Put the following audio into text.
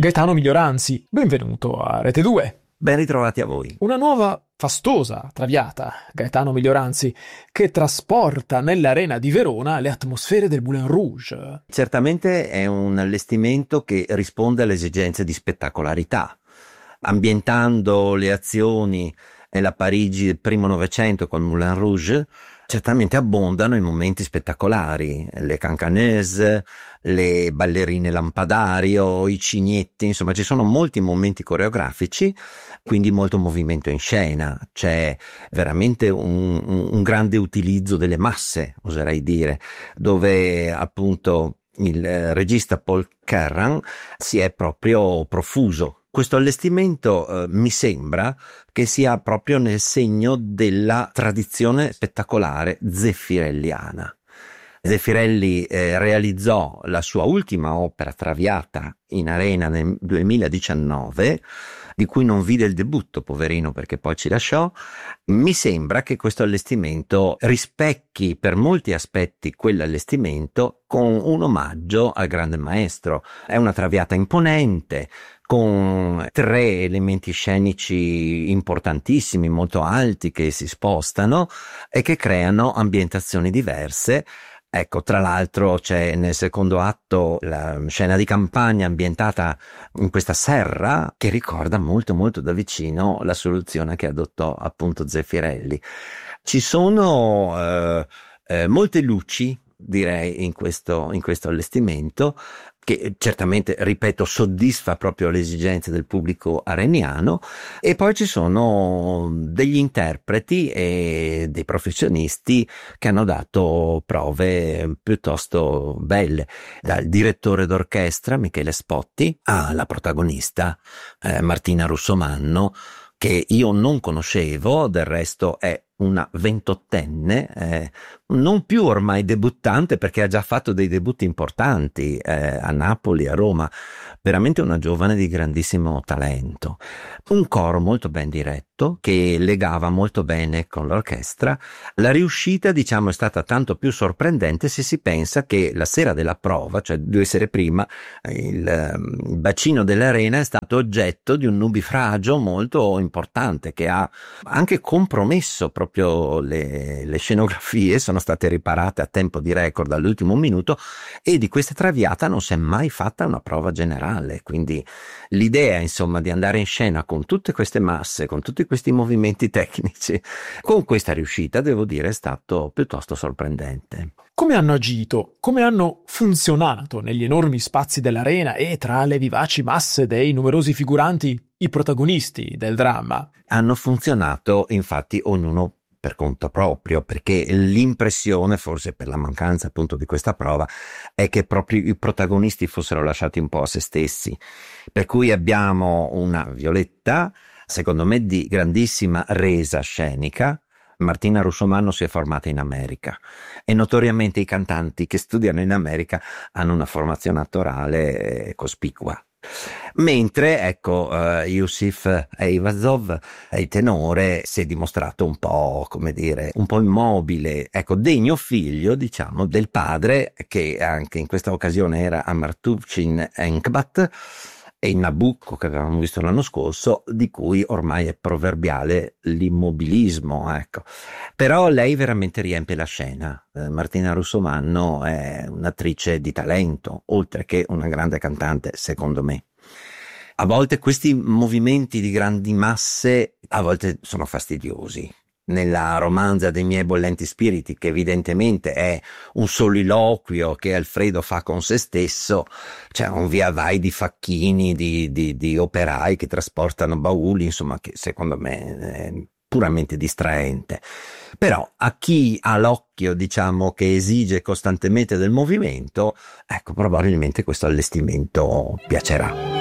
Gaetano Miglioranzi, benvenuto a Rete 2. Ben ritrovati a voi. Una nuova fastosa traviata, Gaetano Miglioranzi, che trasporta nell'arena di Verona le atmosfere del Moulin Rouge. Certamente è un allestimento che risponde alle esigenze di spettacolarità, ambientando le azioni nella Parigi del primo Novecento col Moulin Rouge. Certamente abbondano i momenti spettacolari, le cancanese, le ballerine lampadario, i cignetti, insomma ci sono molti momenti coreografici, quindi molto movimento in scena, c'è veramente un grande utilizzo delle masse, oserei dire, dove appunto il regista Paul Kerrang si è proprio profuso. Questo allestimento mi sembra che sia proprio nel segno della tradizione spettacolare zeffirelliana. Zeffirelli realizzò la sua ultima opera traviata in arena nel 2019, di cui non vide il debutto, poverino, perché poi ci lasciò. Mi sembra che questo allestimento rispecchi per molti aspetti quell'allestimento con un omaggio al grande maestro. È una traviata imponente, con 3 elementi scenici importantissimi, molto alti, che si spostano e che creano ambientazioni diverse. Ecco, tra l'altro c'è nel secondo atto la scena di campagna ambientata in questa serra che ricorda molto molto da vicino la soluzione che adottò appunto Zeffirelli. Ci sono molte luci, direi, in questo allestimento, che certamente, ripeto, soddisfa proprio le esigenze del pubblico areniano, e poi ci sono degli interpreti e dei professionisti che hanno dato prove piuttosto belle, dal direttore d'orchestra Michele Spotti alla protagonista Martina Russomanno, che io non conoscevo, del resto è una 28enne, non più ormai debuttante, perché ha già fatto dei debutti importanti a Napoli, a Roma, veramente una giovane di grandissimo talento. Un coro molto ben diretto, che legava molto bene con l'orchestra. La riuscita, diciamo, è stata tanto più sorprendente se si pensa che la sera della prova, cioè 2 sere prima, il bacino dell'arena è stato oggetto di un nubifragio molto importante, che ha anche compromesso proprio le scenografie. Sono state riparate a tempo di record all'ultimo minuto, e di questa traviata non si è mai fatta una prova generale, quindi l'idea, insomma, di andare in scena con tutte queste masse, con tutti questi movimenti tecnici, con questa riuscita, devo dire, è stato piuttosto sorprendente. Come hanno agito? Come hanno funzionato negli enormi spazi dell'arena e tra le vivaci masse dei numerosi figuranti i protagonisti del dramma? Hanno funzionato, infatti, ognuno per conto proprio, perché l'impressione, forse per la mancanza appunto di questa prova, è che proprio i protagonisti fossero lasciati un po' a se stessi. Per cui abbiamo una Violetta, secondo me, di grandissima resa scenica. Martina Russomanno si è formata in America, e notoriamente i cantanti che studiano in America hanno una formazione attorale cospicua. Mentre, ecco, Yusif Eyvazov, il tenore, si è dimostrato un po', come dire, un po' immobile, ecco, degno figlio, diciamo, del padre, che anche in questa occasione era Amartuvchin Enkbat, e il Nabucco che avevamo visto l'anno scorso, di cui ormai è proverbiale l'immobilismo, ecco. Però lei veramente riempie la scena. Martina Russomanno è un'attrice di talento, oltre che una grande cantante, secondo me. A volte questi movimenti di grandi masse a volte sono fastidiosi. Nella romanza dei miei bollenti spiriti, che evidentemente è un soliloquio che Alfredo fa con se stesso, c'è un via vai di facchini, di operai che trasportano bauli, insomma, che secondo me è puramente distraente. Però a chi ha l'occhio, diciamo, che esige costantemente del movimento, ecco, probabilmente questo allestimento piacerà.